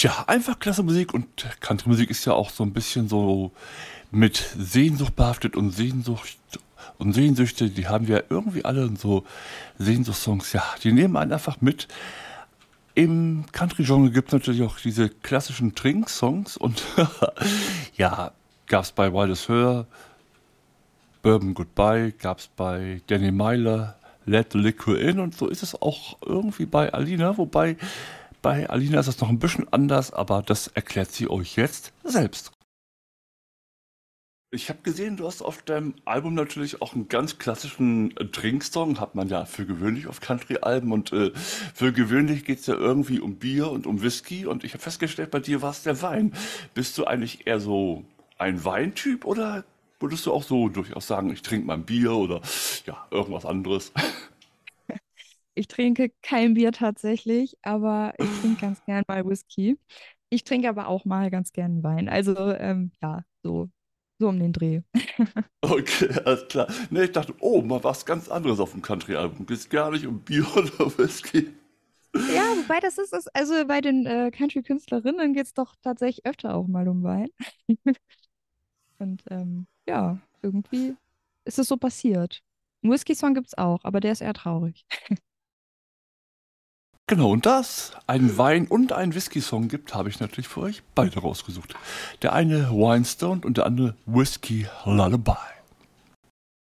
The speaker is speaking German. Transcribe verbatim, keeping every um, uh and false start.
Tja, einfach klasse Musik und Country-Musik ist ja auch so ein bisschen so mit Sehnsucht behaftet und Sehnsucht und Sehnsüchte, die haben wir irgendwie alle und so Sehnsuchtssongs, ja, die nehmen einen einfach mit. Im Country-Genre gibt es natürlich auch diese klassischen Trink-Songs und ja, gab es bei Wildest Her, Bourbon Goodbye, gab es bei Danny Myler, Let the Liquor In und so ist es auch irgendwie bei Alina, wobei bei Alina ist es noch ein bisschen anders, aber das erklärt sie euch jetzt selbst. Ich habe gesehen, du hast auf deinem Album natürlich auch einen ganz klassischen äh, Trinksong, hat man ja für gewöhnlich auf Country-Alben und äh, für gewöhnlich geht es ja irgendwie um Bier und um Whisky und ich habe festgestellt, bei dir war es der Wein. Bist du eigentlich eher so ein Weintyp oder würdest du auch so durchaus sagen, ich trinke mal ein Bier oder ja, irgendwas anderes? Ich trinke kein Bier tatsächlich, aber ich trinke ganz gern mal Whisky. Ich trinke aber auch mal ganz gern Wein. Also, ähm, ja, so, so um den Dreh. Okay, alles klar. Ne, ich dachte, oh, mal was ganz anderes auf dem Country-Album. Geht gar nicht um Bier oder Whisky. Ja, wobei das ist es, also bei den äh, Country-Künstlerinnen geht es doch tatsächlich öfter auch mal um Wein. Und ähm, ja, irgendwie ist es so passiert. Einen Whisky-Song gibt es auch, aber der ist eher traurig. Genau, und da es einen Wein- und einen Whisky-Song gibt, habe ich natürlich für euch beide rausgesucht. Der eine Wine Stoned und der andere Whisky Lullaby.